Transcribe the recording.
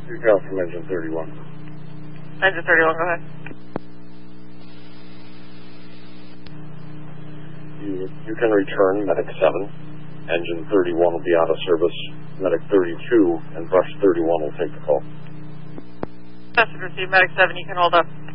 Speak out from engine 31. Engine 31, go ahead. You can return Medic 7. Engine 31 will be out of service. Medic 32 and Brush 31 will take the call. Message received, Medic 7, you can hold up.